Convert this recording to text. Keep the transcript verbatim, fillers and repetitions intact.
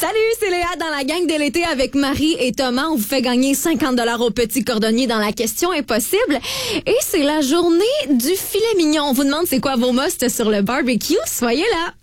Salut, c'est Léa dans la gang de l'été avec Marie et Thomas. On vous fait gagner cinquante dollars au petit cordonnier dans la question impossible. Et c'est la journée du filet mignon. On vous demande c'est quoi vos musts sur le barbecue. Soyez là.